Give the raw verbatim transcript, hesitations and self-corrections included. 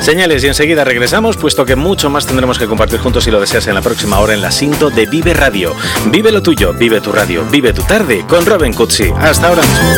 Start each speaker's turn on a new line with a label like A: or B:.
A: Señales y enseguida regresamos, puesto que mucho más tendremos que compartir juntos si lo deseas en la próxima hora en la Sinto de Vive Radio. Vive lo tuyo, vive tu radio, vive tu tarde con Robin Cutsi. Hasta ahora mismo.